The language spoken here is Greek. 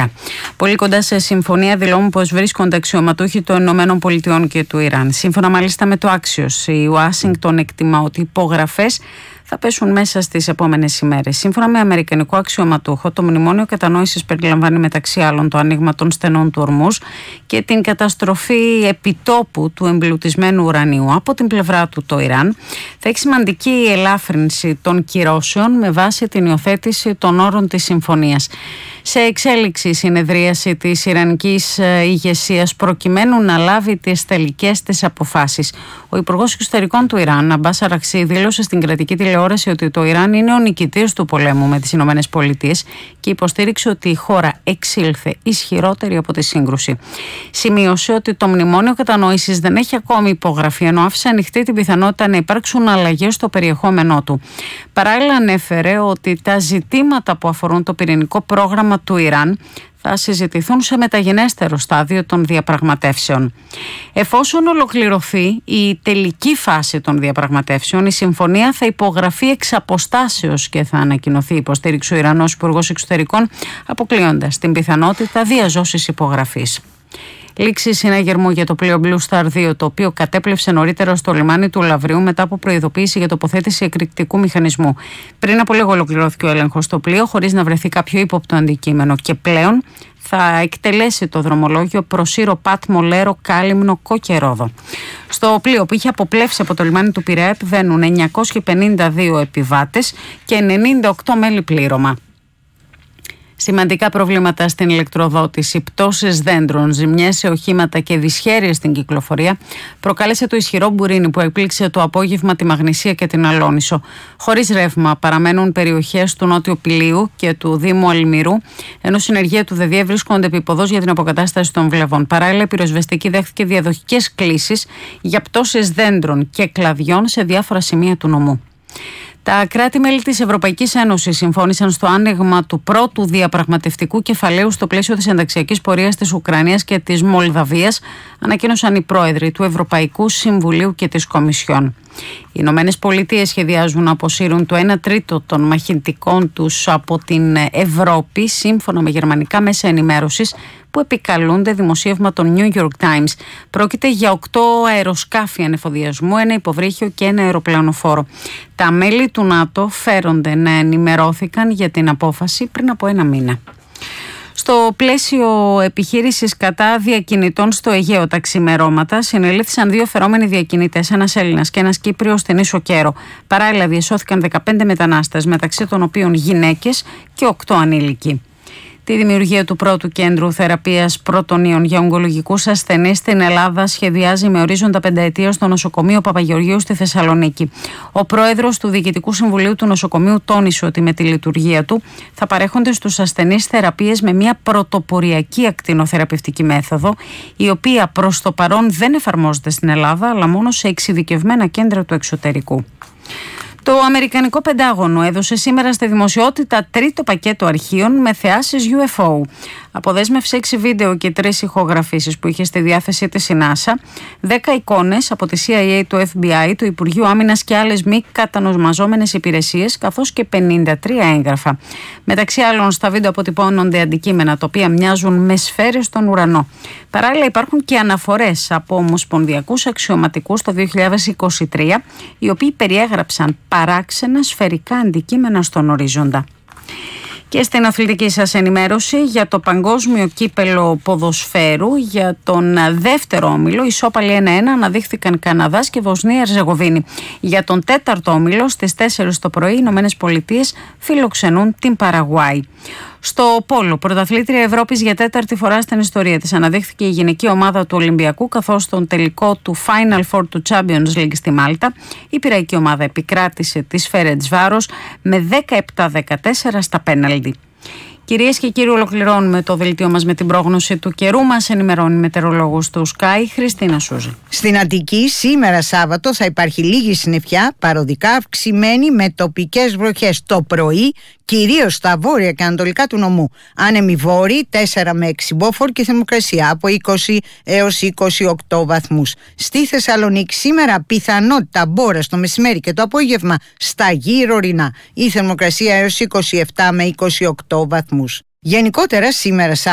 Αμερικά. Πολύ κοντά σε συμφωνία δηλώνουν πως βρίσκονται αξιωματούχοι των ΗΠΑ και του Ιράν. Σύμφωνα μάλιστα με το Axios, η Ουάσιγκτον εκτιμά ότι οι υπογραφές θα πέσουν μέσα στις επόμενες ημέρες. Σύμφωνα με αμερικανικό αξιωματούχο, το μνημόνιο κατανόησης περιλαμβάνει μεταξύ άλλων το άνοιγμα των στενών του Ορμούζ και την καταστροφή επιτόπου του εμπλουτισμένου ουρανίου. Από την πλευρά του, το Ιράν θα έχει σημαντική ελάφρυνση των κυρώσεων με βάση την υιοθέτηση των όρων της συμφωνίας. Σε εξέλιξη η συνεδρίαση της Ιρανικής ηγεσίας προκειμένου να λάβει τις τελικές της αποφάσεις. Ο Υπουργός Εξωτερικών του Ιράν, Αμπάς Αραχτσί, δήλωσε στην κρατική τηλεόραση ότι το Ιράν είναι ο νικητής του πολέμου με τις Ηνωμένες Πολιτείες και υποστήριξε ότι η χώρα εξήλθε ισχυρότερη από τη σύγκρουση. Σημείωσε ότι το μνημόνιο κατανόησης δεν έχει ακόμη υπογραφεί, ενώ άφησε ανοιχτή την πιθανότητα να υπάρξουν αλλαγές στο περιεχόμενό του. Παράλληλα, ανέφερε ότι τα ζητήματα που αφορούν το πυρηνικό πρόγραμμα του Ιράν θα συζητηθούν σε μεταγενέστερο στάδιο των διαπραγματεύσεων. Εφόσον ολοκληρωθεί η τελική φάση των διαπραγματεύσεων, η συμφωνία θα υπογραφεί εξ αποστάσεως και θα ανακοινωθεί, υποστήριξε ο Ιρανός Υπουργός Εξωτερικών, αποκλείοντας την πιθανότητα διαζώσης υπογραφής. Λήξη συναγερμού για το πλοίο Blue Star 2, το οποίο κατέπλευσε νωρίτερα στο λιμάνι του Λαβρίου μετά από προειδοποίηση για τοποθέτηση εκρηκτικού μηχανισμού. Πριν από λίγο ολοκληρώθηκε ο έλεγχος στο πλοίο, χωρίς να βρεθεί κάποιο ύποπτο αντικείμενο, και πλέον θα εκτελέσει το δρομολόγιο προς Ήρο, Πάτμο, Λέρο, Κάλυμνο, Κόκκερόδο. Στο πλοίο που είχε αποπλέψει από το λιμάνι του Πειραιά επιβαίνουν 952 επιβάτες και 98 μέλη πλήρωμα. Σημαντικά προβλήματα στην ηλεκτροδότηση, πτώσεις δέντρων, ζημιές σε οχήματα και δυσχέρειες στην κυκλοφορία προκάλεσε το ισχυρό μπουρίνι που εκπλήξε το απόγευμα τη Μαγνησία και την Αλόνισο. Χωρίς ρεύμα παραμένουν περιοχές του Νότιου Πηλίου και του Δήμου Αλμυρού, ενώ συνεργεία του ΔΔΕ βρίσκονται επίποδος για την αποκατάσταση των βλαβών. Παράλληλα, η πυροσβεστική δέχθηκε διαδοχικές κλήσεις για πτώσεις δέντρων και κλαδιών σε διάφορα σημεία του νομού. Τα κράτη-μέλη της Ευρωπαϊκής Ένωσης συμφώνησαν στο άνοιγμα του πρώτου διαπραγματευτικού κεφαλαίου στο πλαίσιο της ενταξιακής πορείας της Ουκρανίας και της Μολδαβίας, ανακοίνωσαν οι πρόεδροι του Ευρωπαϊκού Συμβουλίου και της Κομισιόν. Οι Ηνωμένες Πολιτείες σχεδιάζουν να αποσύρουν το 1 τρίτο των μαχητικών τους από την Ευρώπη, σύμφωνα με γερμανικά μέσα ενημέρωσης που επικαλούνται δημοσίευμα των New York Times. Πρόκειται για 8 αεροσκάφη ανεφοδιασμού, ένα υποβρύχιο και ένα αεροπλανοφόρο. Τα μέλη του ΝΑΤΟ φέρονται να ενημερώθηκαν για την απόφαση πριν από ένα μήνα. Στο πλαίσιο επιχείρησης κατά διακινητών στο Αιγαίο τα ξημερώματα, συνελήφθησαν 2 φερόμενοι διακινητές, ένας Έλληνας και ένας Κύπριος, στην Ίσο Κέρο. Παράλληλα, διασώθηκαν 15 μετανάστες, μεταξύ των οποίων γυναίκες και 8 ανήλικοι. Τη δημιουργία του πρώτου κέντρου θεραπείας πρώτων ύων για ογκολογικούς ασθενείς στην Ελλάδα σχεδιάζει με ορίζοντα 5 ετίας στο νοσοκομείο Παπαγεωργίου στη Θεσσαλονίκη. Ο πρόεδρος του Διοικητικού Συμβουλίου του νοσοκομείου τόνισε ότι με τη λειτουργία του θα παρέχονται στους ασθενείς θεραπείες με μια πρωτοποριακή ακτινοθεραπευτική μέθοδο, η οποία προς το παρόν δεν εφαρμόζεται στην Ελλάδα, αλλά μόνο σε εξειδικευμένα κέντρα του εξωτερικού. Το Αμερικανικό Πεντάγωνο έδωσε σήμερα στη δημοσιότητα τρίτο πακέτο αρχείων με θεάσεις UFO. Αποδέσμευσε 6 βίντεο και 3 ηχογραφήσεις που είχε στη διάθεσή της η NASA, 10 εικόνες από τη CIA, το FBI, το Υπουργείο Άμυνας και άλλες μη κατανομαζόμενες υπηρεσίες, καθώς και 53 έγγραφα. Μεταξύ άλλων, στα βίντεο αποτυπώνονται αντικείμενα τα οποία μοιάζουν με σφαίρες στον ουρανό. Παράλληλα, υπάρχουν και αναφορές από ομοσπονδιακούς αξιωματικούς το 2023, οι οποίοι περιέγραψαν παράξενα σφαιρικά αντικείμενα στον ορίζοντα. Και στην αθλητική σας ενημέρωση για το παγκόσμιο κύπελο ποδοσφαίρου, για τον δεύτερο όμιλο, ισόπαλοι 1-1 αναδείχθηκαν Καναδάς και Βοσνία Ερζεγοβίνη. Για τον τέταρτο όμιλο, στις 4 το πρωί, οι Ηνωμένες Πολιτείες φιλοξενούν την Παραγουάη. Στο πόλο, πρωταθλήτρια Ευρώπης για 4η φορά στην ιστορία της, αναδείχθηκε η γυναική ομάδα του Ολυμπιακού, καθώς στον τελικό του Final Four του Champions League στη Μάλτα, η πειραϊκή ομάδα επικράτησε τη Φερεντσβάρος με 17-14 στα πέναλτι. Κυρίες και κύριοι, ολοκληρώνουμε το δελτίο μας με την πρόγνωση του καιρού. Μας ενημερώνει η μετεωρολόγος του Sky, Χριστίνα Σούζη. Στην Αττική, σήμερα Σάββατο, θα υπάρχει λίγη συννεφιά, παροδικά αυξημένη με τοπικές βροχές το πρωί, κυρίως στα βόρεια και ανατολικά του νομού. Άνεμοι βόρειοι 4 με 6 μποφόρ και θερμοκρασία από 20 έως 28 βαθμούς. Στη Θεσσαλονίκη, σήμερα πιθανότητα μπόρας το μεσημέρι και το απόγευμα στα γύρω ορεινά. Η θερμοκρασία έως 27 με 28 βαθμούς. Γενικότερα σήμερα